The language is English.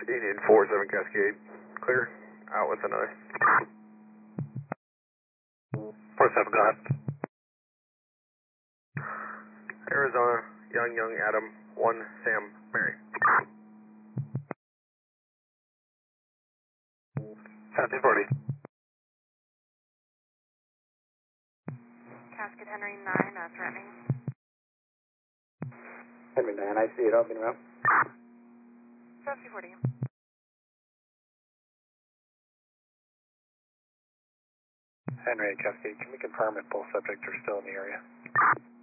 Indian 47 Cascade, clear, out with another. 47, go ahead. Arizona, Young, Adam, 1, Sam, Mary. 1740. Cascade Henry 9, threatening. Henry 9, I see it, open route. 7040. Henry and Cascade, can we confirm if both subjects are still in the area?